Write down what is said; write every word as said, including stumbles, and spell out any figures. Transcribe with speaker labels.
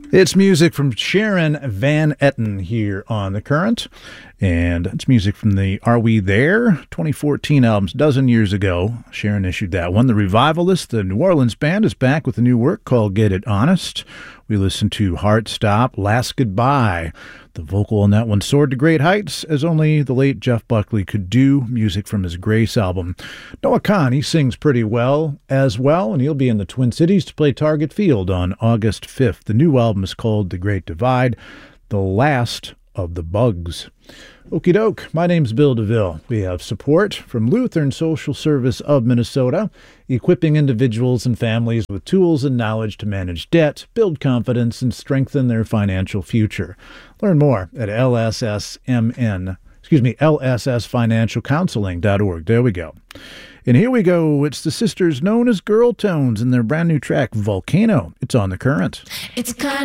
Speaker 1: It's music from Sharon Van Etten here on The Current, and it's music from the Are We There? twenty fourteen albums. A dozen years ago, Sharon issued that one. The Revivalists, the New Orleans band, is back with a new work called Get It Honest. We listened to Heart Stop, Last Goodbye. The vocal on that one soared to great heights, as only the late Jeff Buckley could do. Music from his Grace album. Noah Kahan, he sings pretty well as well, and he'll be in the Twin Cities to play Target Field on August fifth. The new album is called The Great Divide, The Last of the Bugs. Okie doke, my name's Bill DeVille. We have support from Lutheran Social Service of Minnesota, equipping individuals and families with tools and knowledge to manage debt, build confidence, and strengthen their financial future. Learn more at L S S M N, excuse me, L S S financial counseling dot org. There we go. And here we go. It's the sisters known as Girl Tones and their brand new track, Volcano. It's on The Current.
Speaker 2: It's kind